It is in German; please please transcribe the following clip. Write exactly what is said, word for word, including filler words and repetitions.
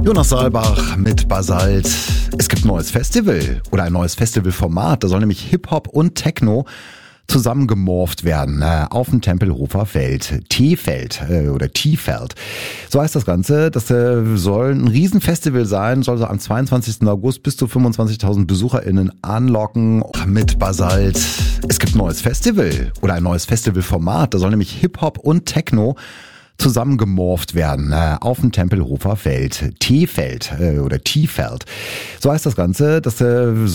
Jonas Saalbach mit Basalt. Es gibt ein neues Festival oder ein neues Festivalformat. Da soll nämlich Hip-Hop und Techno zusammengemorpht werden äh, auf dem Tempelhofer Feld. T-Feld äh, oder T-Feld. So heißt das Ganze. Das äh, soll ein Riesenfestival sein, soll so am zweiundzwanzigsten August bis zu fünfundzwanzigtausend BesucherInnen anlocken mit Basalt. Es gibt ein neues Festival oder ein neues Festivalformat. Da soll nämlich Hip-Hop und Techno zusammengemorpht werden äh, auf dem Tempelhofer Feld. T-Feld äh, oder T-Feld. So heißt das Ganze. Das äh,